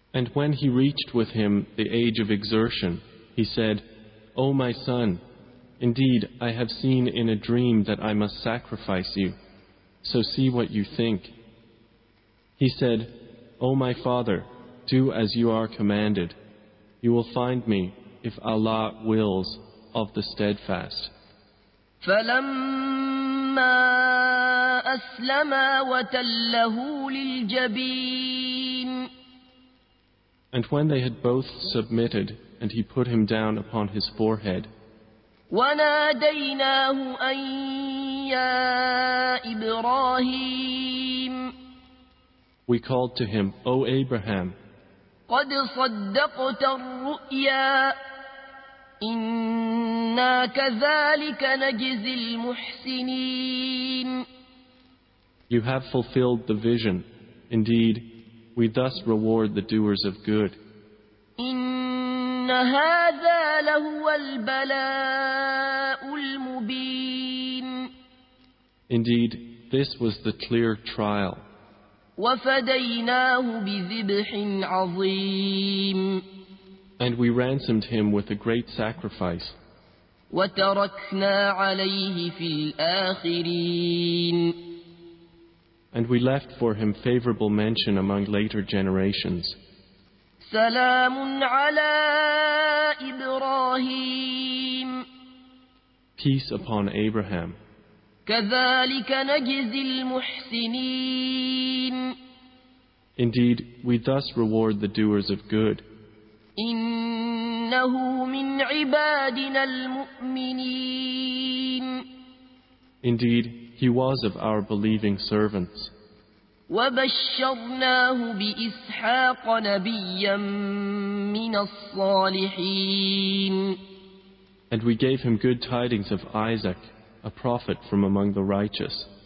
And when he reached with him the age of exertion, he said, O my son, indeed I have seen in a dream that I must sacrifice you, so see what you think. He said, O my father, do as you are commanded. You will find me, if Allah wills, of the steadfast. فَلَمَّا أَسْلَمَا وَتَلَّهُ لِلْجَبِينِ. And when they had both submitted, and he put him down upon his forehead, وَنَادَيْنَاهُ أَن يَا إِبْرَاهِيمُ. we called to him, O Abraham, قَدْ صَدَّقْتَ الرُّؤْيَا إِنَّا كَذَلِكَ نَجْزِي الْمُحْسِنِينَ. you have fulfilled the vision. Indeed, we thus reward the doers of good. إِنَّ هَذَا لَهُوَ الْبَلَاءُ الْمُبِينُ. Indeed, this was the clear trial. وَفَدَيْنَاهُ بِذِبْحٍ عَظِيمٍ. And we ransomed him with a great sacrifice. وَتَرَكْنَا عَلَيْهِ فِي الْآخِرِينَ. And we left for him favorable mention among later generations. سَلَامٌ عَلَى إِبْرَاهِيمَ. Peace upon Abraham. كَذَلِكَ نَجْزِي الْمُحْسِنِينَ. Indeed, we thus reward the doers of good. إِنَّهُ مِنْ عِبَادِنَا الْمُؤْمِنِينَ. Indeed, he was of our believing servants. وَبَشَّرْنَاهُ بِإِسْحَاقَ نَبِيًّا مِنَ الصَّالِحِينَ. And we gave him good tidings of Isaac, a prophet from among the righteous.